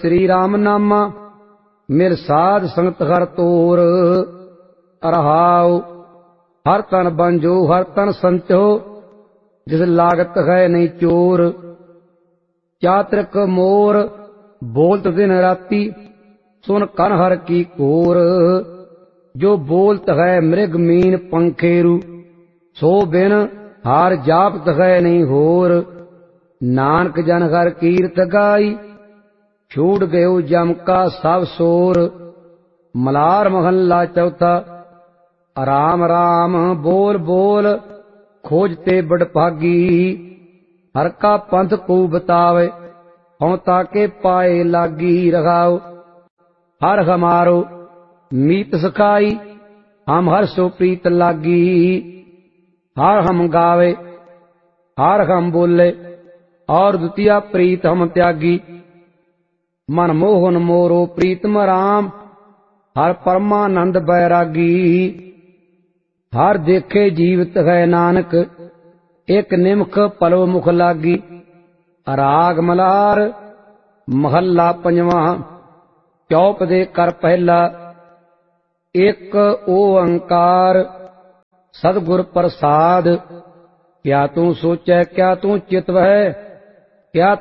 श्री राम नामा मिल साध संगत हर तोर। रहाओ हर तन बंजो हर तन संचो जिस लागत है नहीं चोर। चातृक मोर बोलत दिन राती सुन कन हर की कोर। जो बोलत है मृग मीन पंखेरु सो बिन हार जापत है नहीं होर। नानक जन हर कीरत गाई छूट गयो जम का सब सोर। मलार महल्ला चौथा। राम राम बोल बोल खोजते बड़ भागी। हर का पंथ को बतावे हों ताके पाए लागी। रहाओ हर हमारो मीत सखाई हम हर सो प्रीत लागी। हर हम गावे हर हम बोले और द्वितीय प्रीत हम त्यागी। मन मोहन मोरो प्रीतम राम हर परमानंद बैरागी। हर देखे जीवित है नानक एक निमख पलो मुख लागी। राग मलार महल्ला पंजवा। चौप दे कर पहला। एक ओंकार सदगुर प्रसाद। क्या तू सोचै क्या तू चितव है क्या